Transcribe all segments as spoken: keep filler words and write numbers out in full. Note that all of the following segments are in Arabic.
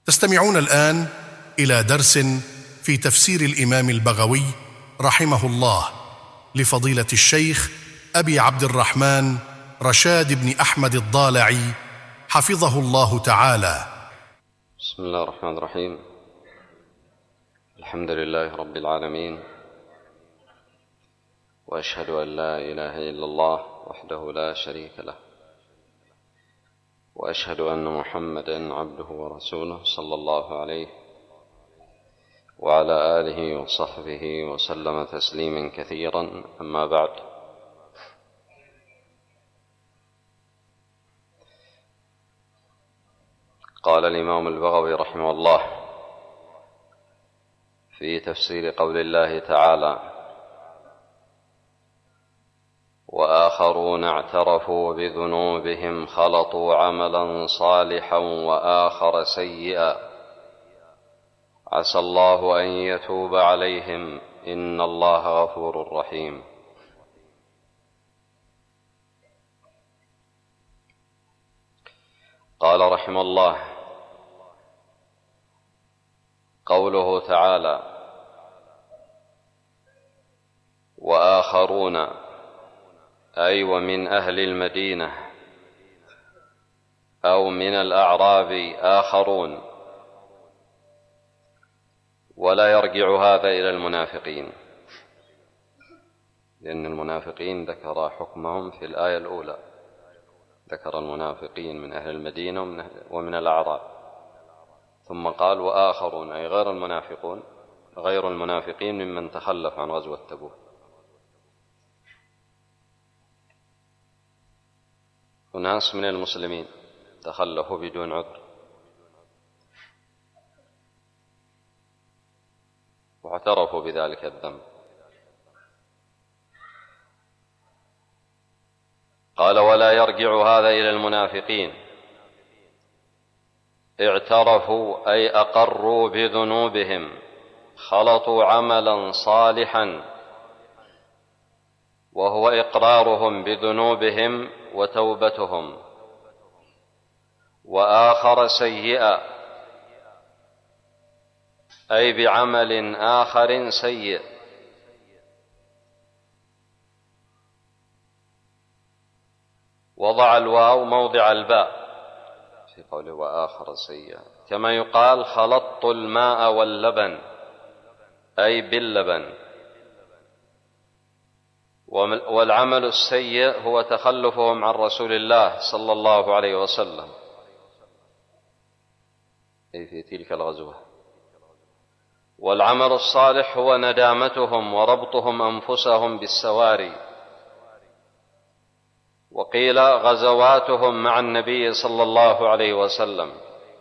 تستمعون الآن إلى درس في تفسير الإمام البغوي رحمه الله لفضيلة الشيخ أبي عبد الرحمن رشاد بن أحمد الضالعي حفظه الله تعالى. بسم الله الرحمن الرحيم. الحمد لله رب العالمين، وأشهد أن لا إله إلا الله وحده لا شريك له، وأشهد أن محمدًا عبده ورسوله صلى الله عليه وعلى آله وصحبه وسلم تسليمًا كثيرًا. أما بعد، قال الإمام البغوي رحمه الله في تفسير قول الله تعالى: وآخرون اعترفوا بذنوبهم خلطوا عملا صالحا وآخر سيئا عسى الله أن يتوب عليهم إن الله غفور رحيم. قال رحمه الله: قوله تعالى: وآخرون، أي ومن أهل المدينة أو من الأعراب آخرون، ولا يرجع هذا إلى المنافقين، لأن المنافقين ذكر حكمهم في الآية الأولى، ذكر المنافقين من أهل المدينة ومن الأعراب، ثم قال وآخرون أي غير المنافقون غير المنافقين ممن تخلف عن غزوة تبوك. وناس من المسلمين تخلفوا بدون عذر واعترفوا بذلك الذنب. قال: ولا يرجع هذا إلى المنافقين. اعترفوا أي أقروا بذنوبهم، خلطوا عملا صالحا، وهو إقرارهم بذنوبهم وتوبتهم، وآخر سيئا أي بعمل آخر سيء، وضع الواو موضع الباء في قوله وآخر سيئا، كما يقال خلطت الماء واللبن أي باللبن. والعمل السيء هو تخلفهم عن رسول الله صلى الله عليه وسلم أي في تلك الغزوة. والعمل الصالح هو ندامتهم وربطهم أنفسهم بالسواري، وقيل غزواتهم مع النبي صلى الله عليه وسلم.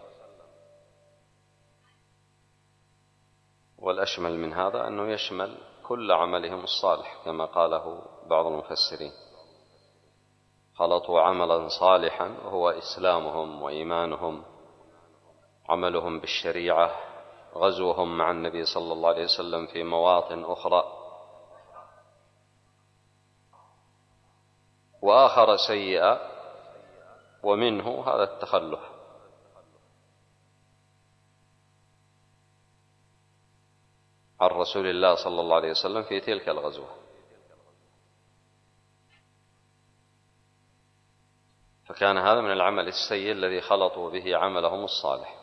والأشمل من هذا أنه يشمل كل عملهم الصالح كما قاله بعض المفسرين: خلطوا عملا صالحا وهو إسلامهم وإيمانهم، عملهم بالشريعة، غزوهم مع النبي صلى الله عليه وسلم في مواطن أخرى. وآخر سيئا، ومنه هذا التخلف. عن رسول الله صلى الله عليه وسلم في تلك الغزوة. فكان هذا من العمل السيء الذي خلطوا به عملهم الصالح.